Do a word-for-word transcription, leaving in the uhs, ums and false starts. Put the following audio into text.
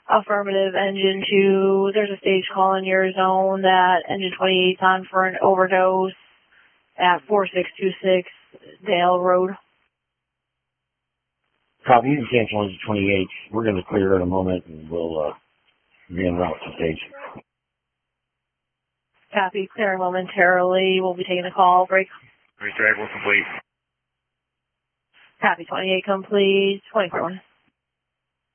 Affirmative, engine two. There's a stage call in your zone that engine twenty-eight's on for an overdose at four six two six Dale Road. Copy, you can cancel engine twenty-eight. We're going to clear in a moment and we'll uh, be en route to stage. Copy, clearing momentarily. We'll be taking the call. Break. Racetrack will complete. Copy, twenty-eight complete. twenty-four one.